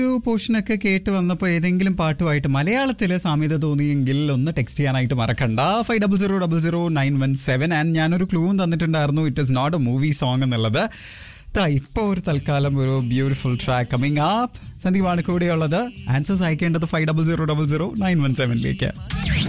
ഒരു പോർഷനൊക്കെ കേട്ട് വന്നപ്പോൾ ഏതെങ്കിലും പാട്ടുമായിട്ട് മലയാളത്തിൽ സാമ്യത തോന്നിയെങ്കിൽ ഒന്ന് ടെക്സ്റ്റ് ചെയ്യാനായിട്ട് മറക്കണ്ട 50000917. ആൻഡ് ഞാനൊരു ക്ലൂവും തന്നിട്ടുണ്ടായിരുന്നു, it is not A movie song എന്നുള്ളത്. ഇപ്പോൾ ഒരു തൽക്കാലം ഒരു ബ്യൂട്ടിഫുൾ ട്രാക്ക് കമ്മിങ് ആപ്പ്. സന്ദീപാണ് കൂടെയുള്ളത്. ആൻസേഴ്സ് അയക്കേണ്ടത് 50000917.